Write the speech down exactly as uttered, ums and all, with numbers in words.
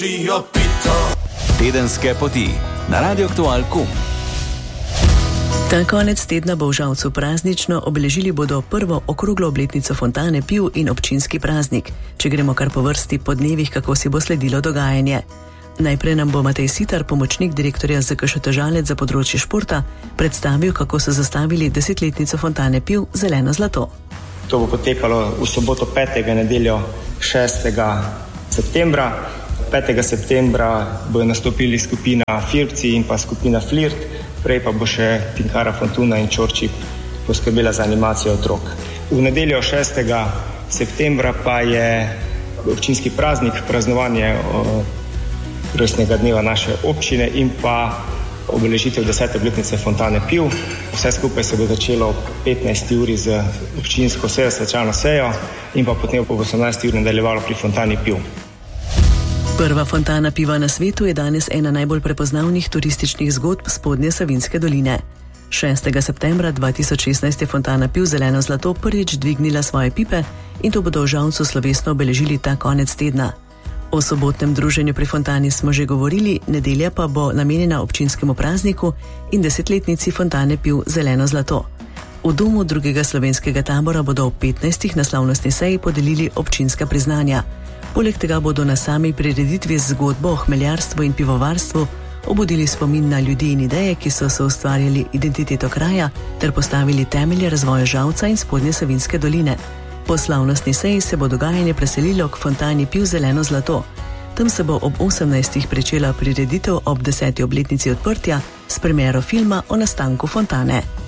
Tedenske poti na Radio Aktual punkt com. Ta konec tedna bo v Žalcu praznično, obeležili bodo prvo okroglo obletnico Fontane piv in občinski praznik. Če gremo kar po vrsti po dnevih, kako si bo sledilo dogajanje. Najprej nam bo Matej Sitar, pomočnik direktorja Z K Š T Žalec za področje športa, predstavil, kako so zastavili desetletnico Fontane piv Zeleno zlato. To bo potekalo v soboto petega nedeljo šestega septembra. petega septembra bojo nastopili skupina Firpci in pa skupina Flirt, prej pa bo še Tinkara Fontuna in Čorčip poskrbela za animacijo otrok. V nedeljo šestega septembra pa je občinski praznik, praznovanje rojstnega dneva naše občine in pa obeležitev desete obletnice Fontane piv. Vse skupaj se bo začelo ob petnajsti uri z občinsko sejo, svečano sejo in pa potem ob osemnajsti uri nadaljevalo pri Fontani piv. Prva fontana piva na svetu je danes ena najbolj prepoznavnih turističnih zgodb Spodnje Savinjske doline. šestega septembra dva tisoč šestnajst je Fontana piv Zeleno zlato prvič dvignila svoje pipe in to bodo v Žalcu slovesno obeležili ta konec tedna. O sobotnem druženju pri fontani smo že govorili, nedelja pa bo namenjena občinskemu prazniku in desetletnici Fontane piv Zeleno zlato. V domu drugega slovenskega tabora bodo ob petnajstih na slavnostni seji podelili občinska priznanja. Poleg tega bodo na sami prireditvi z zgodbo o hmeljarstvu in pivovarstvu obudili spomin na ljudi in ideje, ki so se ustvarjali identiteto kraja ter postavili temelje razvoja Žalca in Spodnje Savinjske doline. Po slavnostni seji se bo dogajanje preselilo k Fontani piv Zeleno zlato. Tam se bo ob osemnajstih pričela prireditev ob deseti obletnici odprtja s premiero filma o nastanku fontane.